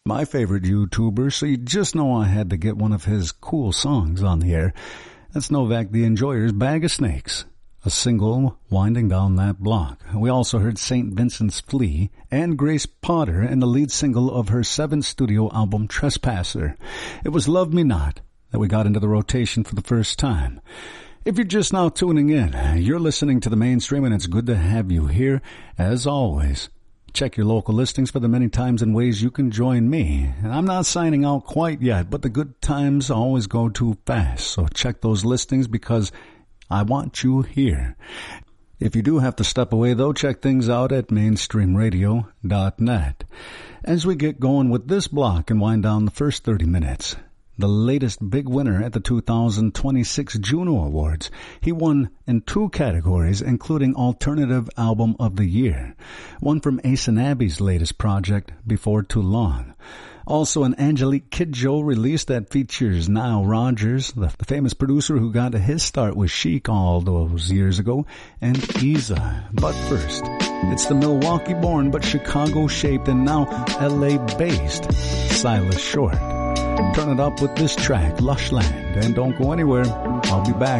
my favorite YouTuber, so you just know I had to get one of his cool songs on the air. That's Novak the Enjoyer's Bag of Snakes, a single winding down that block. We also heard St. Vincent's Flea and Grace Potter in the lead single of her 7th studio album, Trespasser. It was Love Me Not that we got into the rotation for the first time. If you're just now tuning in, you're listening to The Mainstream, and it's good to have you here, as always. Check your local listings for the many times and ways you can join me. And I'm not signing out quite yet, but the good times always go too fast, so check those listings because I want you here. If you do have to step away, though, check things out at mainstreamradio.net. As we get going with this block and wind down the first 30 minutes, the latest big winner at the 2026 Juno Awards. He won in 2 categories, including Alternative Album of the Year, one from Ace and Abby's latest project, Before Too Long. Also, an Angelique Kidjo release that features Nile Rodgers, the famous producer who got his start with Chic all those years ago, and Iza. But first, it's the Milwaukee-born but Chicago-shaped and now LA-based Silas Short. Turn it up with this track, Lushland, and don't go anywhere. I'll be back.